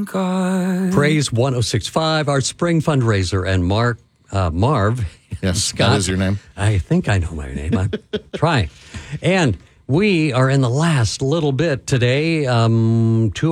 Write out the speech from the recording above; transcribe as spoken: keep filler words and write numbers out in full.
God. Praise one oh six point five, our spring fundraiser, and Mark, uh, Marv. Yes, Scott, that is your name. I think I know my name. I'm trying. And we are in the last little bit today. Um, two